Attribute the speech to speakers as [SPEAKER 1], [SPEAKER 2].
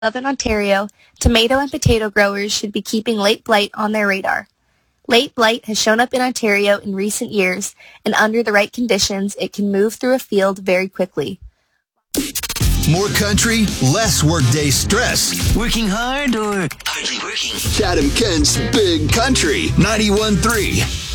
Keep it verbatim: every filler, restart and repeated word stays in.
[SPEAKER 1] Southern Ontario, tomato and potato growers should be keeping late blight on their radar. Late blight has shown up in Ontario in recent years, and under the right conditions, it can move through a field very quickly.
[SPEAKER 2] More country, less workday stress.
[SPEAKER 3] Working hard or hardly working?
[SPEAKER 2] Chatham Kent's Big Country, ninety-one point three.